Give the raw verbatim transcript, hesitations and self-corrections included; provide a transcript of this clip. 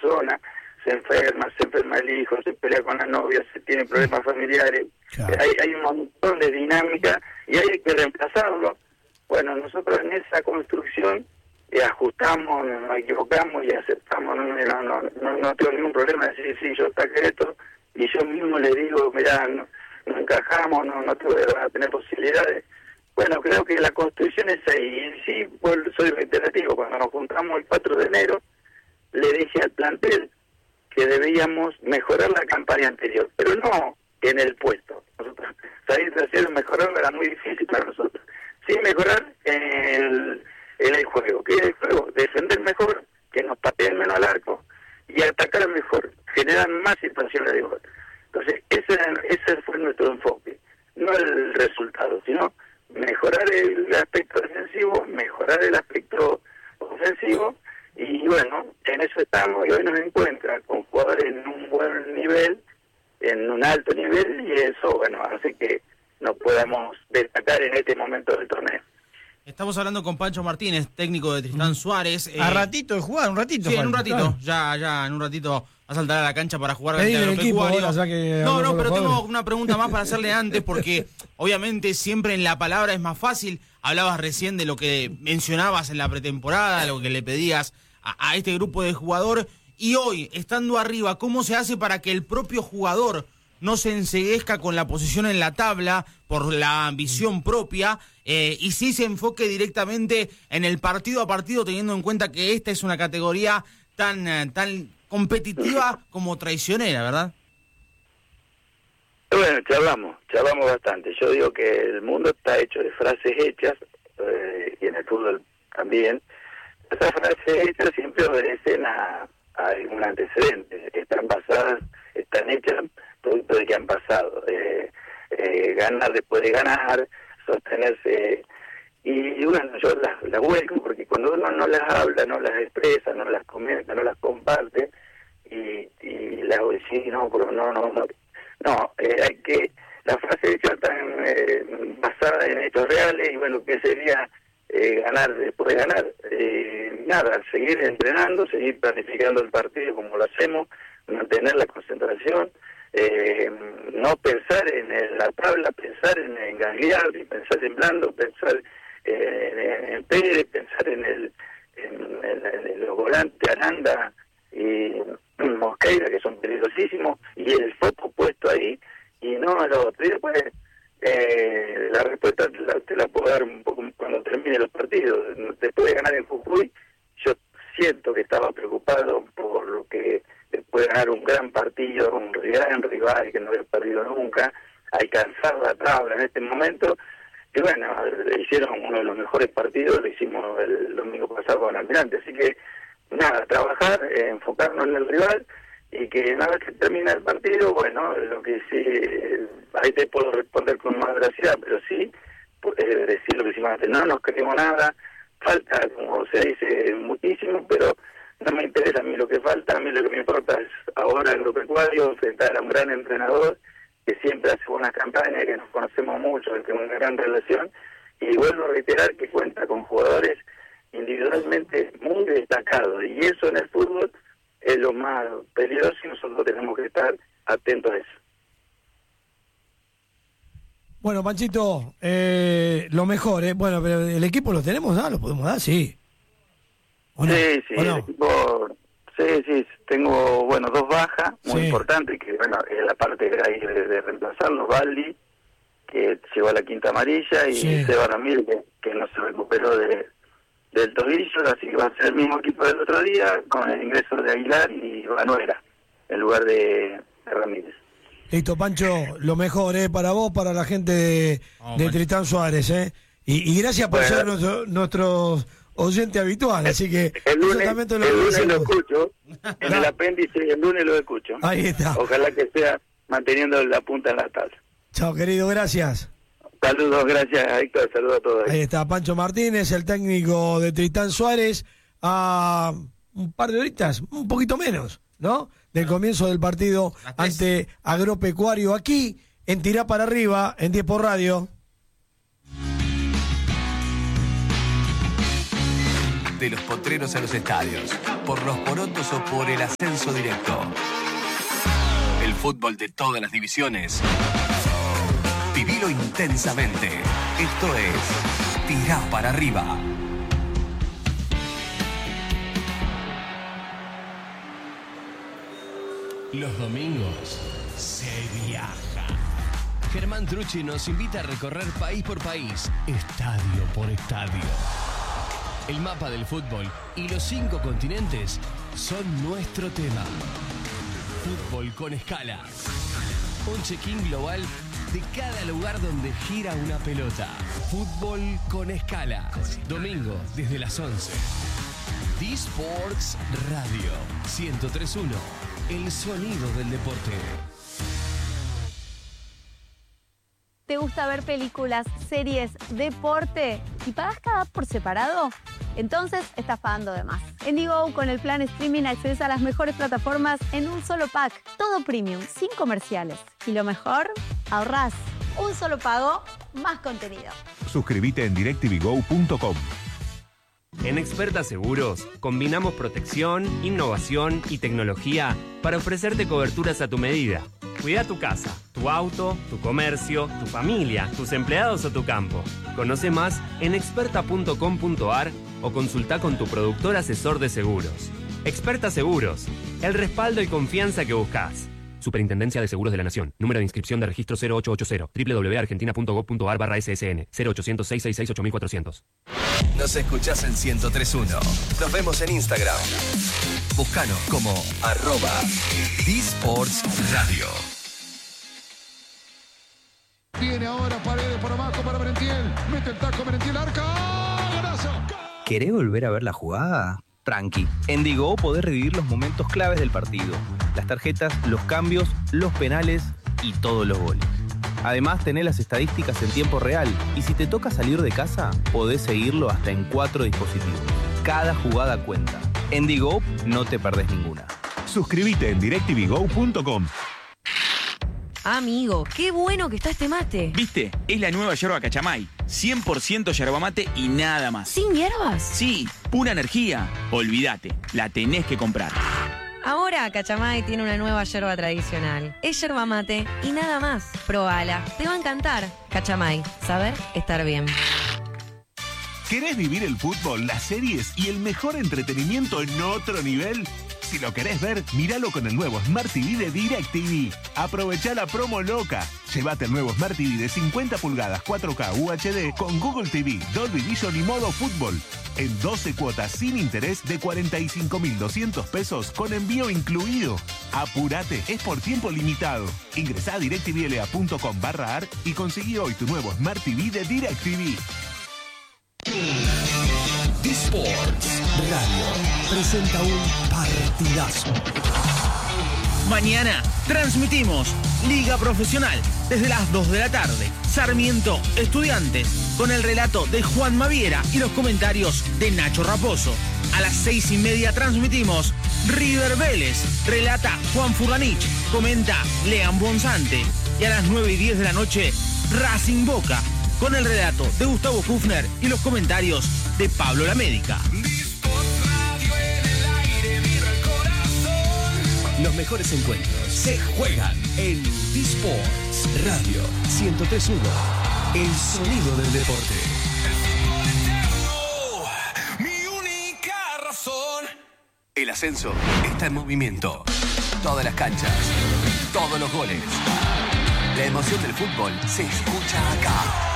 persona, se enferma, se enferma el hijo, se pelea con la novia, se tiene problemas familiares, claro. hay, hay un montón de dinámica y hay que reemplazarlo. Bueno, nosotros en esa construcción eh, ajustamos, nos equivocamos y aceptamos, no, no, no, no, no tengo ningún problema de decir, sí, yo saqué esto, y yo mismo le digo, mirá, no, no encajamos, no, no te voy a tener posibilidades. Bueno, creo que la construcción es ahí, y sí, pues, soy reiterativo, cuando nos juntamos el cuatro de enero, le dije al plantel que debíamos mejorar la campaña anterior, pero no en el puesto. Nosotros salir tercero y mejorarlo era muy difícil para nosotros. Sí mejorar en el, en el juego. ¿Qué es el juego? Defender mejor, que nos pateen menos al arco y atacar mejor, generar más situaciones de gol. Entonces, ese, era, ese fue nuestro enfoque. No el resultado, sino mejorar el aspecto defensivo, mejorar el aspecto ofensivo. Y bueno, en eso estamos y hoy nos encuentra con jugadores en un buen nivel, en un alto nivel, y eso, bueno, hace que nos podamos destacar en este momento del torneo. Estamos hablando con Pancho Martínez, técnico de Tristán Suárez. Eh, a ratito de jugar, un ratito. Sí, Juan, en un ratito, claro. ya, ya, en un ratito va a saltar a la cancha para jugar el equipo. Ahora, ya que no, no, pero tengo una pregunta más para hacerle antes, porque obviamente siempre en la palabra es más fácil. Hablabas recién de lo que mencionabas en la pretemporada, lo que le pedías a, a este grupo de jugador, y hoy, estando arriba, ¿cómo se hace para que el propio jugador no se enceguezca con la posición en la tabla por la ambición propia eh, y sí se enfoque directamente en el partido a partido, teniendo en cuenta que esta es una categoría tan eh, tan competitiva como traicionera, ¿verdad? Bueno, charlamos, charlamos bastante. Yo digo que el mundo está hecho de frases hechas, eh, y en el fútbol también. Esas frases hechas siempre obedecen a, a algún antecedente, están basadas, están hechas producto de que han pasado, eh, eh, ganar después de ganar, sostenerse, y, y bueno, yo las, las vuelco porque cuando uno no las habla, no las expresa, no las comenta, no las comparte, y, y las voy a decir, no, pero no, no, no, no, eh, hay que, la frase hecha están eh, basada en hechos reales, y bueno, ¿qué sería eh, ganar después de ganar? Eh, nada, seguir entrenando, seguir planificando el partido como lo hacemos, mantener la concentración, Eh, no pensar en el, la tabla, pensar en, en Gagliardi, pensar en Blando, pensar eh, en, en Pérez, pensar en el en, en, en los volantes Aranda y Mosqueira, que son peligrosísimos, y el foco puesto ahí, y no a lo otro. Y después eh, la respuesta te la, te la puedo dar un poco cuando termine los partidos. Después de ganar en Jujuy, yo siento que estaba preocupado por lo que después de ganar un gran partido, un gran rival que no había perdido nunca, alcanzar la tabla en este momento, y bueno, hicieron uno de los mejores partidos, lo hicimos el domingo pasado con Almirante, así que nada, trabajar, eh, enfocarnos en el rival, y que una vez que termina el partido, bueno, lo que sí, ahí te puedo responder con más veracidad, pero sí, eh, decir lo que hicimos antes, no nos creemos nada, falta, como se dice, muchísimo, pero no me interesa a mí lo que falta, a mí lo que me importa es ahora agropecuario, enfrentar a un gran entrenador que siempre hace buenas campañas, que nos conocemos mucho, que tenemos una gran relación, y vuelvo a reiterar que cuenta con jugadores individualmente muy destacados, y eso en el fútbol es lo más peligroso y nosotros tenemos que estar atentos a eso. Bueno, Panchito, eh, lo mejor, ¿eh? Bueno, pero el equipo lo tenemos, ¿no? ¿Lo podemos dar? Sí. ¿O no? Sí, sí, ¿O no? El equipo, sí, sí, tengo, bueno, dos bajas muy sí. importantes, que bueno, es la parte ahí de, de reemplazarlos, Baldi, que llegó a la quinta amarilla, y sí. Seba Ramírez, que, que no se recuperó de, del tobillo, así que va a ser el mismo equipo del otro día, con el ingreso de Aguilar y Vanuera, en lugar de, de Ramírez. Listo, Pancho, lo mejor, ¿eh? Para vos, para la gente de, oh, de Tristán Suárez, ¿eh? Y, y gracias por bueno. ser nuestro, nuestros oyente habitual, así que el lunes, lo, el lunes lo escucho, en el apéndice el lunes lo escucho. Ahí está. Ojalá que sea manteniendo la punta en la tabla. Chao, querido, gracias. Saludos, gracias, Héctor, saludos a todos. Ahí está Pancho Martínez, el técnico de Tristán Suárez, a un par de horitas, un poquito menos, ¿no? Del comienzo del partido ante Agropecuario, aquí en Tirá para Arriba, en diez por Radio. De los potreros a los estadios, por los porotos o por el ascenso directo. El fútbol de todas las divisiones. Vivilo intensamente. Esto es Tirá para Arriba. Los domingos se viaja. Germán Trucci nos invita a recorrer país por país, estadio por estadio. El mapa del fútbol y los cinco continentes son nuestro tema. Fútbol con escala. Un check-in global de cada lugar donde gira una pelota. Fútbol con escala. Domingo desde las once. D-Sports Radio ciento tres punto uno. El sonido del deporte. ¿Te gusta ver películas, series, deporte y pagas cada por separado? Entonces estás pagando de más. En Digo, con el plan streaming accedes a las mejores plataformas en un solo pack. Todo premium, sin comerciales. Y lo mejor, ahorrás. Un solo pago, más contenido. Suscríbete en directv go punto com. En Experta Seguros, combinamos protección, innovación y tecnología para ofrecerte coberturas a tu medida. Cuida tu casa, tu auto, tu comercio, tu familia, tus empleados o tu campo. Conoce más en experta punto com punto a r o consulta con tu productor asesor de seguros. Experta Seguros, el respaldo y confianza que buscas. Superintendencia de Seguros de la Nación. Número de inscripción de registro cero ocho ocho cero. doble u doble u doble u punto argentina punto gob punto a r barra S S N. cero ochocientos, seiscientos sesenta y seis, ocho mil cuatrocientos. Nos escuchás en ciento tres punto uno. Nos vemos en Instagram. Búscanos como arroba D-Sports Radio. Viene ahora Paredes por abajo para Merentiel. Mete el taco Merentiel, arca. ¡Golazo! ¿Querés volver a ver la jugada? Tranqui. En Digo podés revivir los momentos claves del partido. Las tarjetas, los cambios, los penales y todos los goles. Además, tenés las estadísticas en tiempo real. Y si te toca salir de casa, podés seguirlo hasta en cuatro dispositivos. Cada jugada cuenta. En Digo no te perdés ninguna. Suscríbete en directv go punto com. Amigo, qué bueno que está este mate. ¿Viste? Es la nueva yerba Cachamay. cien por ciento yerba mate y nada más. ¿Sin hierbas? Sí, pura energía. Olvídate, la tenés que comprar. Ahora Cachamay tiene una nueva yerba tradicional. Es yerba mate y nada más. Probala, te va a encantar. Cachamay, saber estar bien. ¿Querés vivir el fútbol, las series y el mejor entretenimiento en otro nivel? Si lo querés ver, míralo con el nuevo Smart T V de DirecTV. Aprovechá la promo loca. Llévate el nuevo Smart T V de cincuenta pulgadas cuatro K U H D con Google T V, Dolby Vision y modo fútbol. En doce cuotas sin interés de cuarenta y cinco mil doscientos pesos con envío incluido. Apurate, es por tiempo limitado. Ingresá a directvla punto com barra ar y conseguí hoy tu nuevo Smart T V de DirecTV. D-Sports Radio presenta un partidazo. Mañana transmitimos Liga Profesional desde las dos de la tarde. Sarmiento Estudiantes con el relato de Juan Maviera y los comentarios de Nacho Raposo. A las seis y media transmitimos River Vélez. Relata Juan Furlanich. Comenta Lean Bonzante. Y a las nueve y diez de la noche Racing Boca con el relato de Gustavo Kufner y los comentarios de Pablo La Médica. Los mejores encuentros se juegan en D-Sports Radio ciento tres punto uno. El sonido del deporte. Mi única razón. El ascenso está en movimiento. Todas las canchas, todos los goles. La emoción del fútbol se escucha acá.